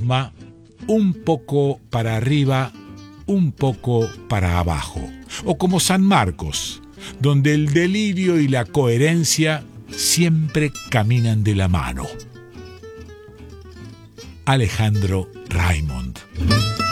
misma, un poco para arriba, un poco para abajo. O como San Marcos, donde el delirio y la coherencia siempre caminan de la mano. Alejandro Raymond.